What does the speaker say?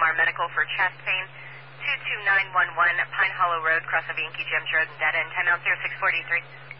AMR Medical for chest pain. 22911 Pine Hollow Road, cross of Yankee Gems Road and dead end. Timeout 0643.